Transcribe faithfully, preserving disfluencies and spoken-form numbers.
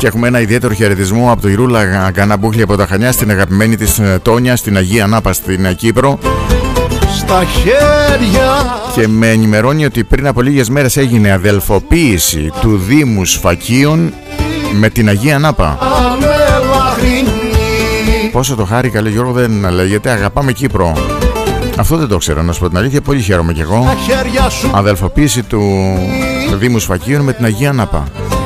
Και έχουμε ένα ιδιαίτερο χαιρετισμό από το Ιρούλα Γκαναμπούχλη από τα Χανιά στην αγαπημένη της Τόνια στην Αγία Νάπα στην Κύπρο. Στα χέρια. Και με ενημερώνει ότι πριν από λίγες μέρες έγινε αδελφοποίηση του Δήμου Σφακίων με την Αγία Νάπα. Πόσο το χάρηκα, λέει Γιώργο, δεν λέγεται, αγαπάμε Κύπρο. Αυτό δεν το ξέρω, να σου πω την αλήθεια, πολύ χαίρομαι κι εγώ. Αδελφοποίηση του Δήμου Σφακίων με την Αγία Νάπα.